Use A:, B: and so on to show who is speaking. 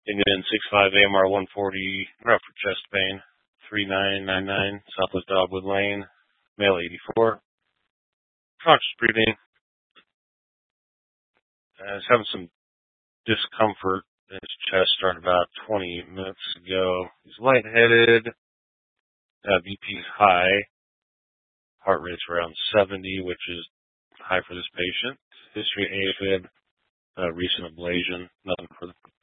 A: Indian 65 AMR 140, route for chest pain, 3999 Southwest Dogwood Lane, male 84. Conscious breathing. He's having some discomfort in his chest starting about 20 minutes ago. He's lightheaded. BP is high. Heart rate's around 70, which is high for this patient. History AFib, recent ablation, nothing for the